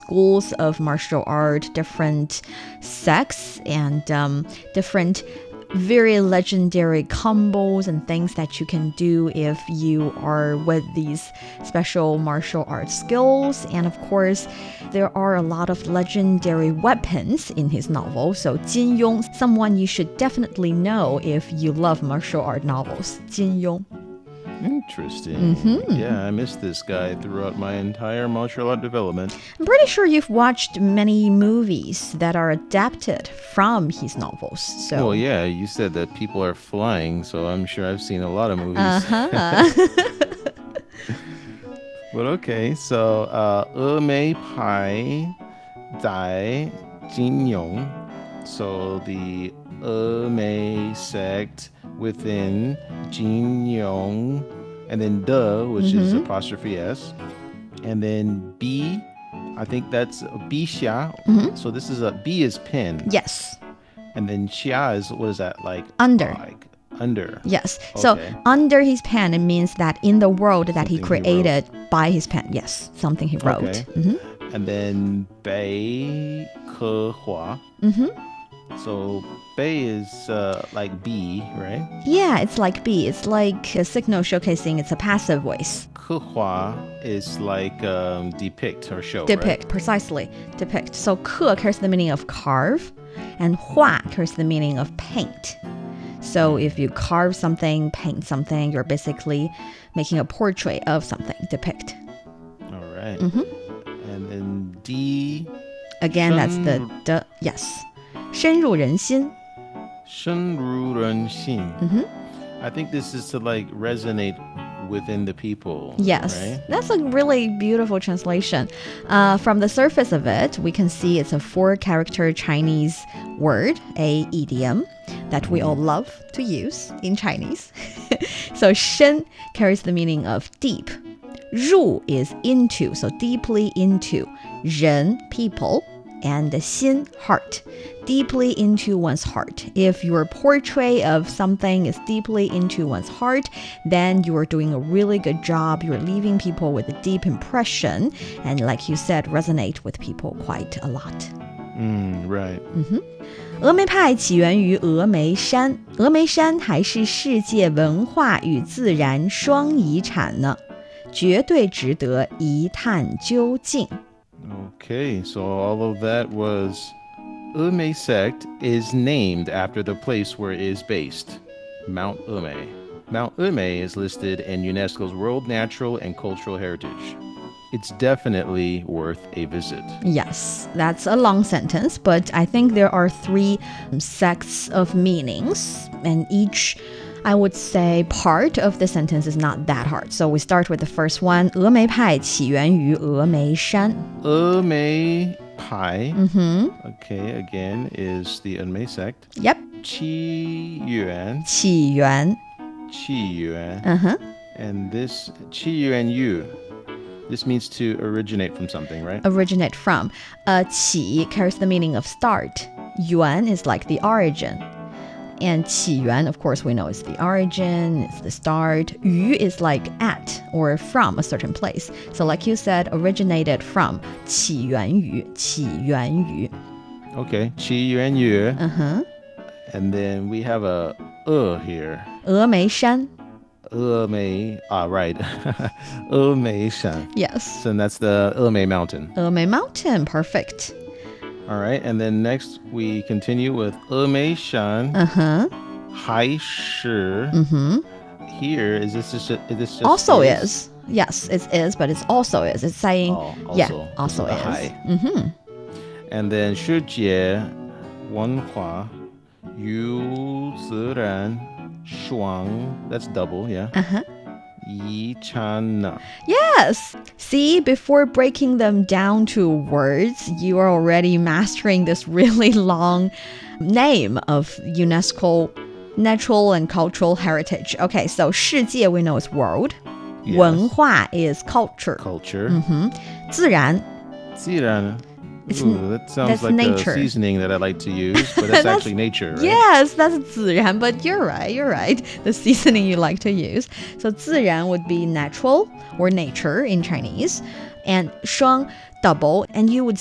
schools of martial art, different sects, and different very legendary combos and things that you can do if you are with these special martial arts skills. And of course, there are a lot of legendary weapons in his novel. So Jin Yong, someone you should definitely know if you love martial art novels. Jin Yong. Interesting. Yeah, I missed this guy throughout my entire martial art development. I'm pretty sure you've watched many movies that are adapted from his novels. So. Well, yeah, you said that people are flying, so I'm sure I've seen a lot of movies. But okay, so 峨眉派在金庸. So the 峨眉 sect within Jin Yong, and then De, which is apostrophe S, and then B, I think that's B Xia. So this is B is pin. Yes. And then Xia is, what is that, like? Under. Like under. Yes. Okay. So under his pen, it means that in the world that Something he created by his pen. Yes. Something he wrote. Okay. And then Bei Ke Hua. So Bei is like B, right? Yeah, it's like B. It's like a signal showcasing it's a passive voice. Ke Hua is like depict or show, Depict, right? precisely. Depict. So ke carries the meaning of carve, and hua carries the meaning of paint. So if you carve something, paint something, you're basically making a portrait of something. Depict. All right. And then D. Again, that's the de. Yes. 深入人心. 深入人心. I think this is to like resonate within the people. Yes, right? That's a really beautiful translation. From the surface of it, we can see it's a 4-character Chinese word, a idiom that we all love to use in Chinese. So 深 carries the meaning of deep. 入 is into, so deeply into. 人, people. And 心, heart, deeply into one's heart. If your portrait of something is deeply into one's heart, then you are doing a really good job. You're leaving people with a deep impression. And like you said, resonate with people quite a lot. Right. 峨眉派起源于峨眉山，峨眉山还是世界文化与自然双遗产呢，绝对值得一探究竟。 Okay, so all of that was 峨眉 sect is named after the place where it is based, Mount 峨眉. Mount 峨眉 is listed in UNESCO's World Natural and Cultural Heritage. It's definitely worth a visit. Yes, that's a long sentence, but I think there are 3 sects of meanings, and each, I would say, part of the sentence is not that hard. So we start with the first one. 峨眉派起源于峨眉山. 峨眉派, okay, again, is the 峨眉 sect. Yep. 起源, 起源. 起源. And this 起源于, this means to originate from something, right? Originate from. 起 carries the meaning of start. 源 is like the origin. And 起源, of course, we know is the origin, it's the start. 于 is like at or from a certain place. So like you said, originated from 起源于, 起源于. Okay, 起源于. And then we have a here. 峨眉山. 峨眉, right. 峨眉山. Yes. So that's the 峨眉 mountain. 峨眉 mountain, perfect. All right, and then next we continue with 峨眉山. 海市. Here, is this just Also is. Yes, it is, but it's also is. It's saying, yeah, also the is. Hai. And then 世界文化与自然双, that's double, yeah. 遗产. Yes. See, before breaking them down to words, you are already mastering this really long name of UNESCO natural and cultural heritage. Okay, so 世界 we know is world. Yes. 文化 is culture. Culture. 自然. 自然. Ooh, that sounds that's like nature. a seasoning that I like to use, but that's actually nature, right? Yes, that's 自然, but you're right. The seasoning you like to use. So 自然 would be natural or nature in Chinese. And 双, double, and you would